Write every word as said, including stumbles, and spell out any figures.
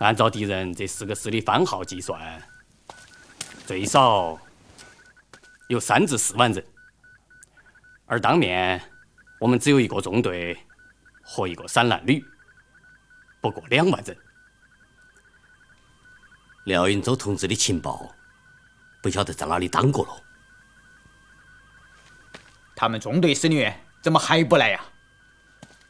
按照敌人这四个师的番号计算，最少有三至四万人，而当面我们只有一个中队和一个散蓝旅，不过两万人。 廖云洲同志的情报，不晓得在哪里当过了。 他们中队司令员怎么还不来呀、啊？